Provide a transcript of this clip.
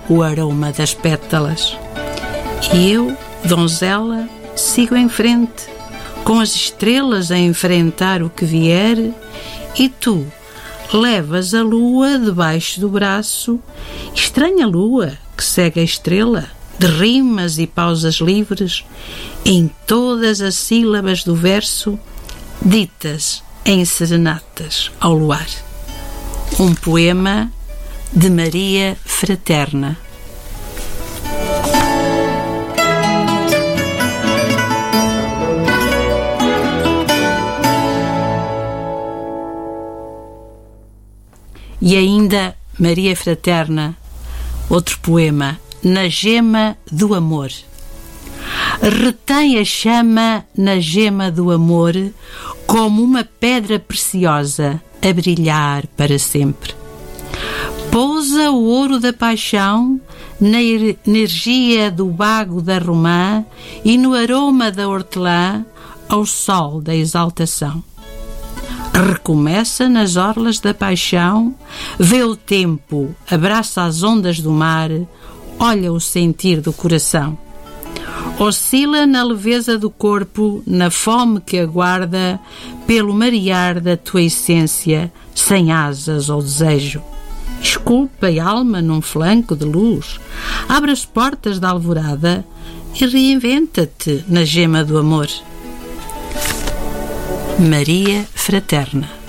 o aroma das pétalas. E eu, donzela, sigo em frente, com as estrelas a enfrentar o que vier, e tu levas a lua debaixo do braço, estranha lua que segue a estrela, de rimas e pausas livres, em todas as sílabas do verso, ditas em serenatas ao luar. Um poema de Maria Fraterna. E ainda Maria Fraterna, outro poema, na gema do amor. Retém a chama na gema do amor como uma pedra preciosa a brilhar para sempre. Pousa o ouro da paixão na energia do bago da romã e no aroma da hortelã ao sol da exaltação. Recomeça nas orlas da paixão, vê o tempo, abraça as ondas do mar, olha o sentir do coração. Oscila na leveza do corpo, na fome que aguarda, pelo marear da tua essência, sem asas ou desejo. Esculpa a alma num flanco de luz, abre as portas da alvorada e reinventa-te na gema do amor. Maria Fraterna.